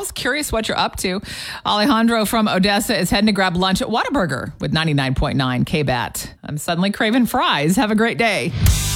emails. Curious what you're up to. Alejandro from Odessa is heading to grab lunch at Whataburger with 99.9 KBAT. I'm suddenly craving fries. Have a great day.